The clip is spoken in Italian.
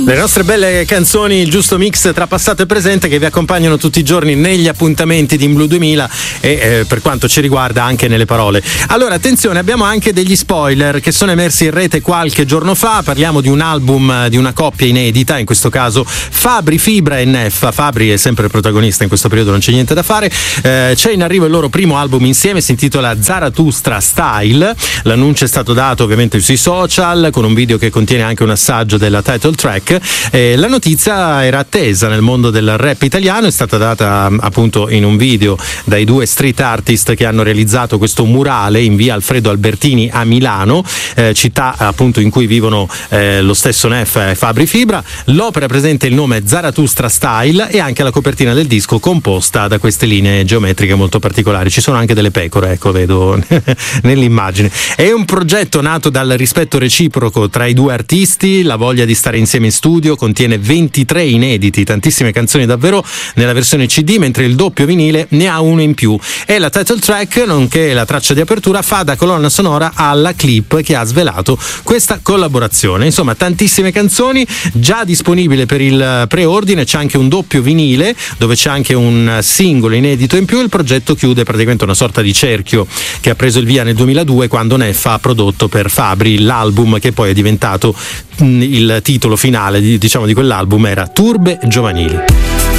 Le nostre belle canzoni, il giusto mix tra passato e presente che vi accompagnano tutti i giorni negli appuntamenti di In Blue 2000 e per quanto ci riguarda anche nelle parole. Allora attenzione, abbiamo anche degli spoiler che sono emersi in rete qualche giorno fa. Parliamo di un album di una coppia inedita, in questo caso Fabri Fibra e Neffa. Fabri è sempre il protagonista in questo periodo, non c'è niente da fare. C'è in arrivo il loro primo album insieme, si intitola Zarathustra Style. L'annuncio è stato dato ovviamente sui social con un video che contiene anche un assaggio della title track. La notizia era attesa nel mondo del rap italiano, è stata data appunto in un video dai due street artist che hanno realizzato questo murale in via Alfredo Albertini a Milano, città appunto in cui vivono lo stesso Neffa e Fabri Fibra. L'opera presenta il nome Zarathustra Style e anche la copertina del disco composta da queste linee geometriche molto particolari. Ci sono anche delle pecore, ecco, vedo nell'immagine. È un progetto nato dal rispetto reciproco tra i due artisti, la voglia di stare insieme in studio. Contiene 23 inediti, tantissime canzoni davvero nella versione CD, mentre il doppio vinile ne ha uno in più. E la title track, nonché la traccia di apertura, fa da colonna sonora alla clip che ha svelato questa collaborazione. Insomma, tantissime canzoni già disponibili per il preordine. C'è anche un doppio vinile dove c'è anche un singolo inedito in più. Il progetto chiude praticamente una sorta di cerchio che ha preso il via nel 2002 quando Neffa ha prodotto per Fabri l'album che poi è diventato il titolo finale di quell'album, era Turbe Giovanili.